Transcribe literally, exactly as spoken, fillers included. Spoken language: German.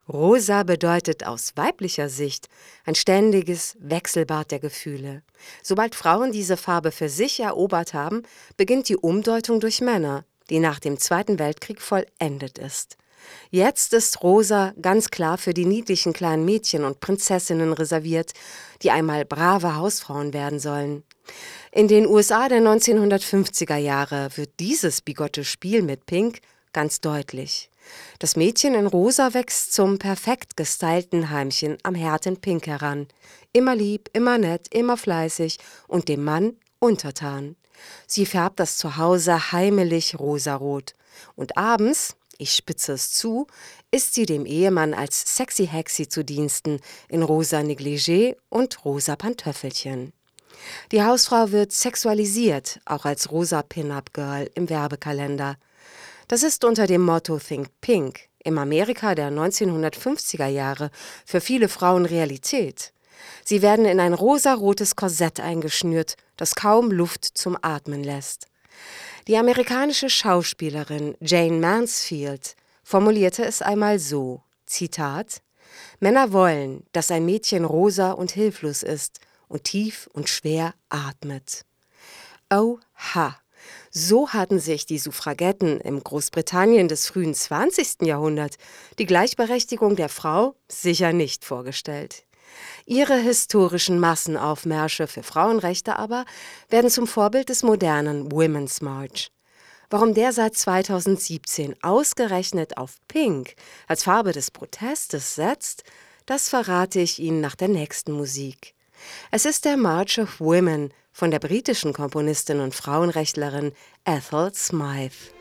Rosa bedeutet aus weiblicher Sicht ein ständiges Wechselbad der Gefühle. Sobald Frauen diese Farbe für sich erobert haben, beginnt die Umdeutung durch Männer, die nach dem Zweiten Weltkrieg vollendet ist. Jetzt ist Rosa ganz klar für die niedlichen kleinen Mädchen und Prinzessinnen reserviert, die einmal brave Hausfrauen werden sollen. In den U S A der neunzehnhundertfünfziger Jahre wird dieses bigotte Spiel mit Pink ganz deutlich. Das Mädchen in Rosa wächst zum perfekt gestylten Heimchen am Herd in Pink heran. Immer lieb, immer nett, immer fleißig und dem Mann untertan. Sie färbt das Zuhause heimelig rosarot. Und abends, ich spitze es zu, ist sie dem Ehemann als sexy Hexi zu Diensten in rosa Negligé und rosa Pantöffelchen. Die Hausfrau wird sexualisiert, auch als rosa Pin-Up-Girl im Werbekalender. Das ist unter dem Motto Think Pink im Amerika der neunzehnhundertfünfziger Jahre für viele Frauen Realität. Sie werden in ein rosarotes Korsett eingeschnürt, das kaum Luft zum Atmen lässt. Die amerikanische Schauspielerin Jayne Mansfield formulierte es einmal so, Zitat: Männer wollen, dass ein Mädchen rosa und hilflos ist und tief und schwer atmet. Oha! So hatten sich die Suffragetten im Großbritannien des frühen zwanzigsten Jahrhunderts die Gleichberechtigung der Frau sicher nicht vorgestellt. Ihre historischen Massenaufmärsche für Frauenrechte aber werden zum Vorbild des modernen Women's March. Warum der seit zweitausendsiebzehn ausgerechnet auf Pink als Farbe des Protestes setzt, das verrate ich Ihnen nach der nächsten Musik. Es ist der March of Women von der britischen Komponistin und Frauenrechtlerin Ethel Smyth.